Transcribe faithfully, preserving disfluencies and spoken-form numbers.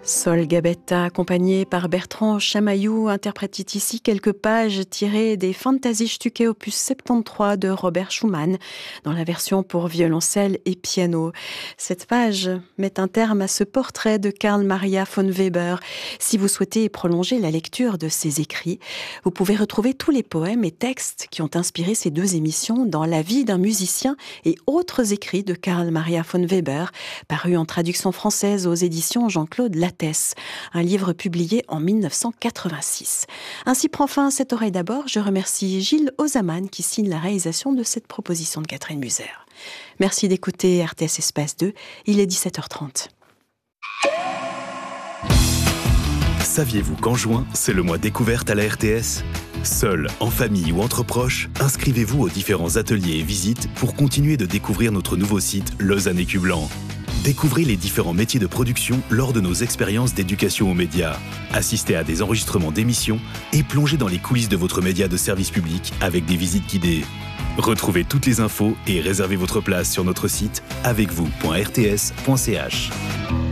Sol Gabetta, accompagné par Bertrand Chamaillou, interprète ici quelques pages tirées des Fantasiestücke opus soixante-treize de Robert Schumann, dans la version pour violoncelle et piano. Cette page met un terme à ce portrait de Carl Maria von Weber. Si vous souhaitez prolonger la lecture de ses écrits, vous pouvez retrouver tous les poèmes et textes qui ont inspiré ces deux émissions dans La vie d'un musicien et autres écrits de Carl Maria von Weber, parus en traduction française aux éditions Jean-Claude Lattès. Un livre publié en mille neuf cent quatre-vingt-six. Ainsi prend fin cette oreille d'abord. Je remercie Gilles Ozaman qui signe la réalisation de cette proposition de Catherine Muser. Merci d'écouter R T S Espace deux. Il est dix-sept heures trente. Saviez-vous qu'en juin, c'est le mois découverte à la R T S ? Seul, en famille ou entre proches, inscrivez-vous aux différents ateliers et visites pour continuer de découvrir notre nouveau site Lausanne Écu Blanc. Découvrez les différents métiers de production lors de nos expériences d'éducation aux médias. Assistez à des enregistrements d'émissions et plongez dans les coulisses de votre média de service public avec des visites guidées. Retrouvez toutes les infos et réservez votre place sur notre site avec vous point r t s point c h.